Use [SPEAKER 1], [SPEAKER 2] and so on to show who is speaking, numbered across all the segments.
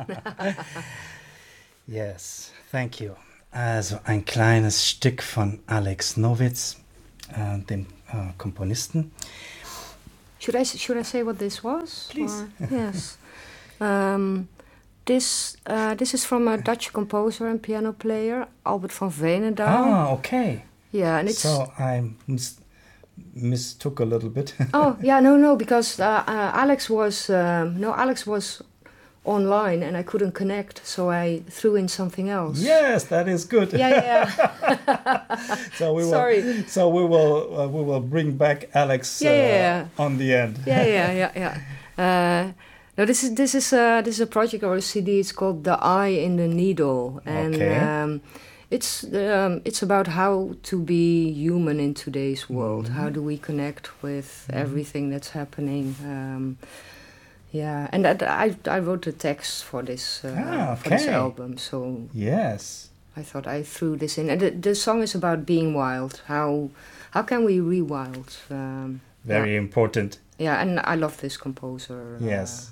[SPEAKER 1] Yes, thank you. Also ein kleines Stück von Alex Nowitz, dem Komponisten.
[SPEAKER 2] Should I say what this was?
[SPEAKER 1] Please.
[SPEAKER 2] Yes. This is from a Dutch composer and piano player, Albert van Veenendaal.
[SPEAKER 1] Ah, okay.
[SPEAKER 2] Yeah, and it's...
[SPEAKER 1] So I mistook a little bit.
[SPEAKER 2] Oh, yeah, no, because Alex was online and I couldn't connect, so I threw in something else.
[SPEAKER 1] Yes, that is good.
[SPEAKER 2] Yeah.
[SPEAKER 1] So we will.
[SPEAKER 2] Sorry.
[SPEAKER 1] So we will bring back Alex on the end.
[SPEAKER 2] Yeah. No, this is a project or a CD. It's called The Eye in the Needle, and
[SPEAKER 1] Okay.
[SPEAKER 2] it's about how to be human in today's world. How do we connect with everything that's happening? And I wrote the text for this for this album. So
[SPEAKER 1] yes,
[SPEAKER 2] I thought I threw this in, and the song is about being wild. How can we rewild?
[SPEAKER 1] Very important.
[SPEAKER 2] Yeah, and I love this composer.
[SPEAKER 1] Yes.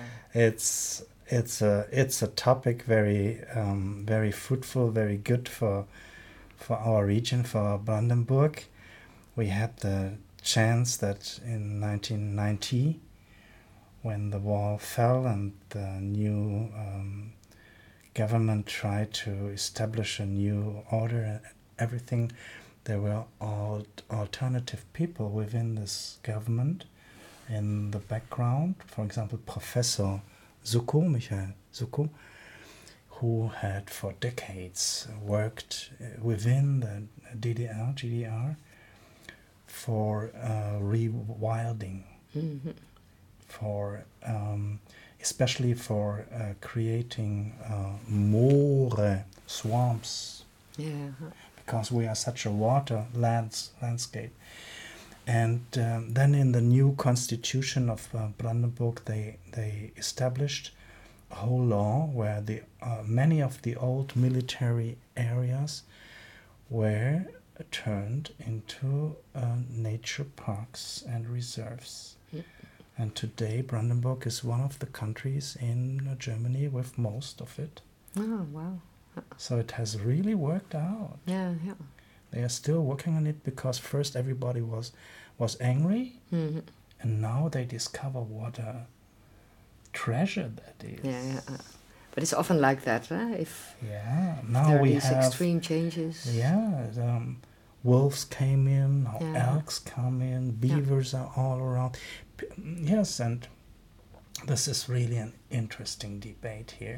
[SPEAKER 2] Yeah.
[SPEAKER 1] It's a topic very very fruitful, very good for our region, for Brandenburg. We had the chance that in 1990, when the wall fell and the new government tried to establish a new order and everything, there were alternative people within this government in the background. For example, Professor Suckow, Michael Suckow, who had for decades worked within the GDR for rewilding, for especially for creating moore swamps.
[SPEAKER 2] Yeah.
[SPEAKER 1] Because we are such a water landscape. And then in the new constitution of Brandenburg, they established a whole law where many of the old military areas were turned into nature parks and reserves. And today Brandenburg is one of the countries in Germany with most of it.
[SPEAKER 2] Oh, wow.
[SPEAKER 1] So it has really worked out.
[SPEAKER 2] Yeah.
[SPEAKER 1] They are still working on it because first everybody was angry, and now they discover what a treasure that is.
[SPEAKER 2] Yeah. But it's often like that, if
[SPEAKER 1] now
[SPEAKER 2] there are
[SPEAKER 1] we
[SPEAKER 2] these
[SPEAKER 1] have
[SPEAKER 2] extreme changes.
[SPEAKER 1] Yeah, wolves came in, now
[SPEAKER 2] Yeah.
[SPEAKER 1] elks come in, beavers are all around. Yes, and this is really an interesting debate here.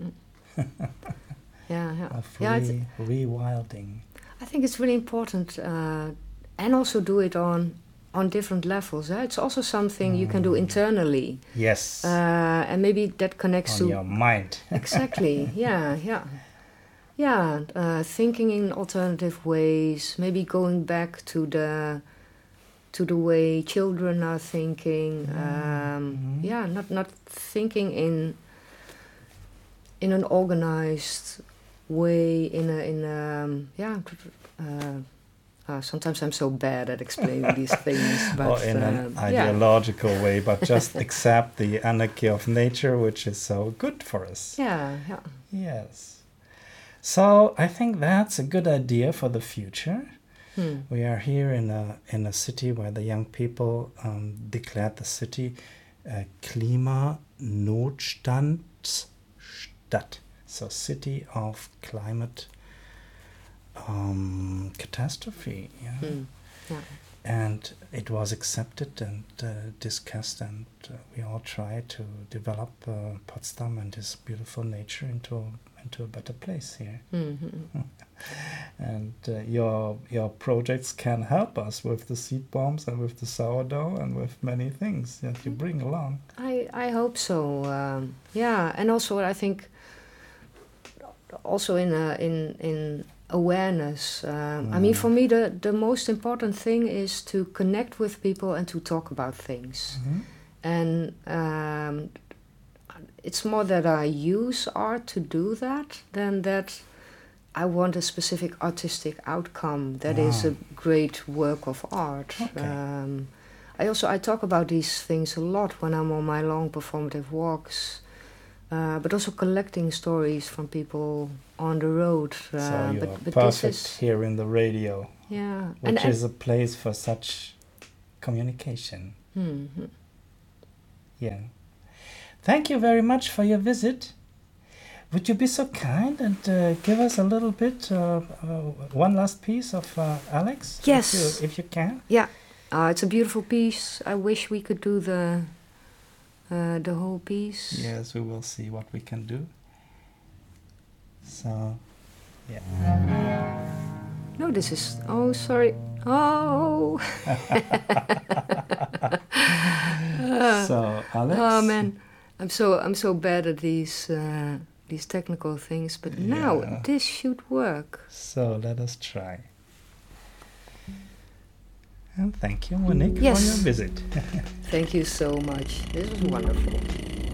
[SPEAKER 1] Of rewilding.
[SPEAKER 2] I think it's really important, and also do it on different levels. It's also something you can do internally.
[SPEAKER 1] Yes.
[SPEAKER 2] And maybe that connects
[SPEAKER 1] on
[SPEAKER 2] to
[SPEAKER 1] your mind.
[SPEAKER 2] Exactly. Yeah. Thinking in alternative ways. Maybe going back to the way children are thinking. Not thinking in an organized way. Sometimes I'm so bad at explaining these things, but
[SPEAKER 1] or in an ideological way, but just accept the anarchy of nature, which is so good for us.
[SPEAKER 2] Yeah.
[SPEAKER 1] Yes. So I think that's a good idea for the future. We are here in a city where the young people declared the city Klimanotstandsstadt, so city of climate catastrophe. And it was accepted and discussed, and we all tried to develop Potsdam and this beautiful nature into a better place here. And your projects can help us with the seed bombs and with the sourdough and with many things that you bring along.
[SPEAKER 2] I hope so. And also I think also in awareness. I mean, for me, the most important thing is to connect with people and to talk about things. And it's more that I use art to do that than that I want a specific artistic outcome that is a great work of art.
[SPEAKER 1] Okay.
[SPEAKER 2] I talk about these things a lot when I'm on my long performative walks. but also collecting stories from people on the road.
[SPEAKER 1] So you're
[SPEAKER 2] but
[SPEAKER 1] perfect
[SPEAKER 2] this is,
[SPEAKER 1] here in the radio,
[SPEAKER 2] yeah,
[SPEAKER 1] which is a place for such communication.
[SPEAKER 2] Mm-hmm.
[SPEAKER 1] Yeah. Thank you very much for your visit. Would you be so kind and give us a little bit, one last piece of Alex?
[SPEAKER 2] Yes.
[SPEAKER 1] If you can.
[SPEAKER 2] Yeah, it's a beautiful piece. I wish we could do the whole piece.
[SPEAKER 1] Yes, we will see what we can do. So, yeah.
[SPEAKER 2] No, this is. Oh, sorry. Oh.
[SPEAKER 1] So, Alex.
[SPEAKER 2] Oh man, I'm so bad at these technical things. But now this should work.
[SPEAKER 1] So let us try. And thank you, Monique,
[SPEAKER 2] Yes.
[SPEAKER 1] for your visit.
[SPEAKER 2] Thank you so much. This was wonderful.